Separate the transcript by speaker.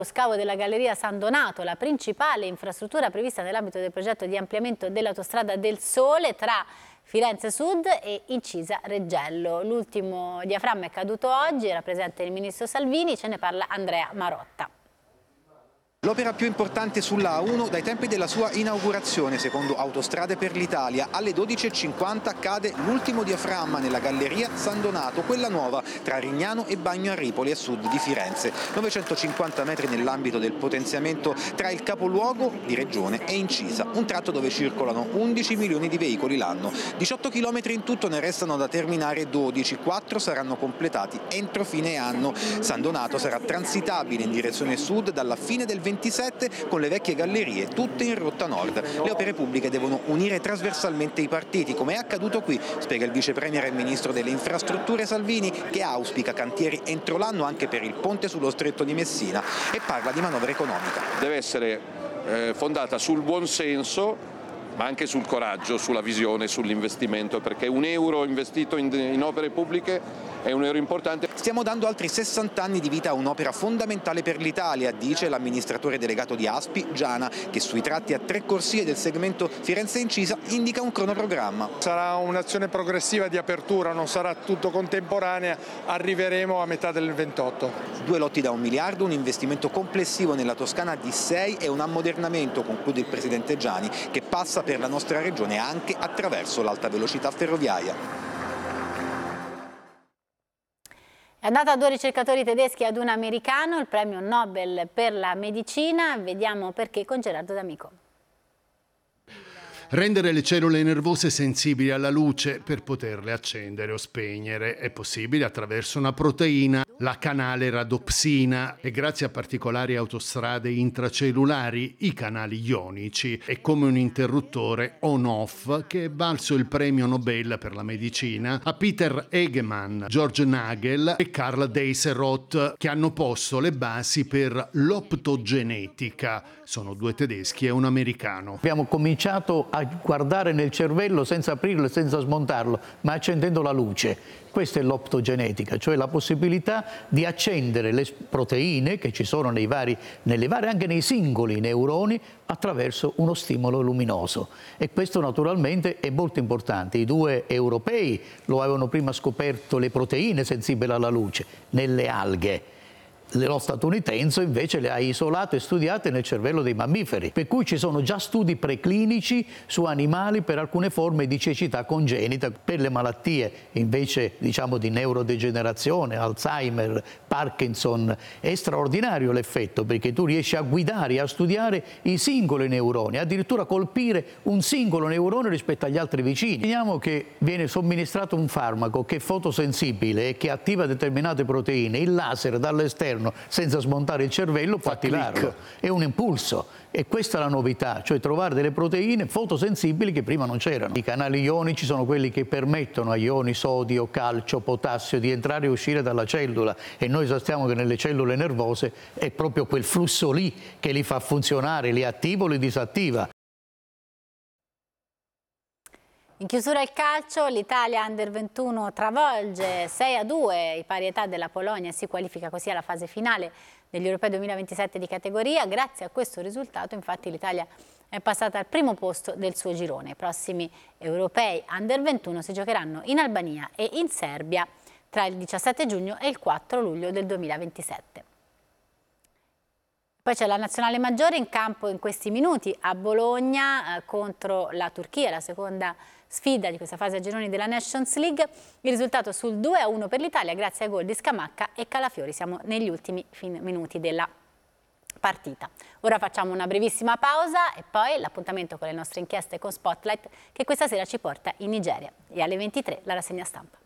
Speaker 1: Scavo della Galleria San Donato, la principale infrastruttura prevista nell'ambito del progetto di ampliamento dell'autostrada del Sole tra Firenze Sud e Incisa Reggello. L'ultimo diaframma è caduto oggi, era presente il ministro Salvini, ce ne parla Andrea Marotta.
Speaker 2: L'opera più importante sulla A1 dai tempi della sua inaugurazione, secondo Autostrade per l'Italia. Alle 12:50 cade l'ultimo diaframma nella Galleria San Donato, quella nuova tra Rignano e Bagno a Ripoli a sud di Firenze. 950 metri nell'ambito del potenziamento tra il capoluogo di regione e Incisa, un tratto dove circolano 11 milioni di veicoli l'anno. 18 chilometri in tutto, ne restano da terminare 12, 4 saranno completati entro fine anno. San Donato sarà transitabile in direzione sud dalla fine del 27 con le vecchie gallerie tutte in rotta nord. Le opere pubbliche devono unire trasversalmente i partiti, come è accaduto qui, spiega il vice premier e ministro delle infrastrutture Salvini, che auspica cantieri entro l'anno anche per il ponte sullo stretto di Messina e parla di manovra economica.
Speaker 3: Deve essere fondata sul buon senso, ma anche sul coraggio, sulla visione, sull'investimento, perché un euro investito in opere pubbliche è un euro importante.
Speaker 2: Stiamo dando altri 60 anni di vita a un'opera fondamentale per l'Italia, dice l'amministratore delegato di Aspi, Giana, che sui tratti a 3 corsie del segmento Firenze-Incisa indica un cronoprogramma.
Speaker 4: Sarà un'azione progressiva di apertura, non sarà tutto contemporanea, arriveremo a metà del 28.
Speaker 2: 2 lotti da 1 miliardo, un investimento complessivo nella Toscana di 6 e un ammodernamento, conclude il presidente Giani, che passa per la nostra regione anche attraverso l'alta velocità ferroviaria.
Speaker 1: È andata a 2 ricercatori tedeschi e ad un americano il premio Nobel per la medicina. Vediamo perché con Gerardo D'Amico.
Speaker 5: Rendere le cellule nervose sensibili alla luce per poterle accendere o spegnere è possibile attraverso una proteina, la canale radopsina, e grazie a particolari autostrade intracellulari, i canali ionici. È come un interruttore on-off che è valso il premio Nobel per la medicina a Peter Egemann, George Nagel e Karl Deisseroth, che hanno posto le basi per l'optogenetica. Sono 2 tedeschi e un americano.
Speaker 6: Abbiamo cominciato a guardare nel cervello senza aprirlo e senza smontarlo, ma accendendo la luce. Questa è l'optogenetica, cioè la possibilità di accendere le proteine che ci sono anche nei singoli neuroni attraverso uno stimolo luminoso. E questo naturalmente è molto importante. I 2 europei lo avevano prima scoperto, le proteine sensibili alla luce, nelle alghe. Lo statunitense invece le ha isolate e studiate nel cervello dei mammiferi, per cui ci sono già studi preclinici su animali per alcune forme di cecità congenita, per le malattie invece diciamo di neurodegenerazione, Alzheimer, Parkinson. È straordinario l'effetto, perché tu riesci a guidare e a studiare i singoli neuroni, addirittura colpire un singolo neurone rispetto agli altri vicini. Vediamo che viene somministrato un farmaco che è fotosensibile e che attiva determinate proteine, il laser dall'esterno senza smontare il cervello può attivarlo, è un impulso, e questa è la novità, cioè trovare delle proteine fotosensibili che prima non c'erano. I canali ionici sono quelli che permettono agli ioni sodio, calcio, potassio di entrare e uscire dalla cellula, e noi sappiamo che nelle cellule nervose è proprio quel flusso lì che li fa funzionare, li attiva o li disattiva.
Speaker 1: In chiusura il calcio, l'Italia Under 21 travolge 6-2 i pari età della Polonia e si qualifica così alla fase finale degli Europei 2027 di categoria. Grazie a questo risultato, infatti, l'Italia è passata al primo posto del suo girone. I prossimi Europei Under 21 si giocheranno in Albania e in Serbia tra il 17 giugno e il 4 luglio del 2027. Poi c'è la nazionale maggiore in campo in questi minuti a Bologna contro la Turchia, la seconda sfida di questa fase a gironi della Nations League. Il risultato sul 2-1 per l'Italia grazie ai gol di Scamacca e Calafiori. Siamo negli ultimi minuti della partita. Ora facciamo una brevissima pausa e poi l'appuntamento con le nostre inchieste con Spotlight che questa sera ci porta in Nigeria. E alle 23 la rassegna stampa.